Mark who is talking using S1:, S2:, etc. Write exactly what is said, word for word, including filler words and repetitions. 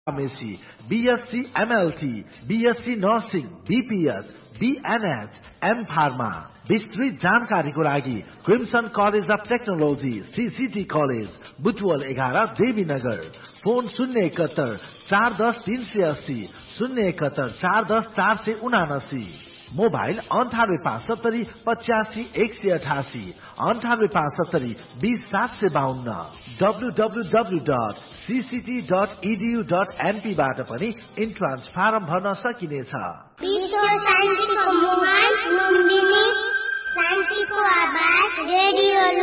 S1: Pharmacy, B S c M L T, B S c Nursing, B P S, B N H, M Pharma. विस्तृत जानकारीको लागि crimson college of technology C C T college Butwal एघार Devinagar phone शून्य एकहत्तर चार दस तीन सय अस्सी शून्य एकहत्तर चार दस चार सय उनासी मोबाइल अन्ठानब्बे पाँच सत्तरी पचासी एक सय अठासी अन्ठानब्बे पाँच सत्तरी बीस सात सय बाहन्न W W W dot C C T dot E D U dot N P बाट पनि इन्ट्रान्स फारम भर्न सकिनेछ।
S2: शान्तिको आवाज रेडियो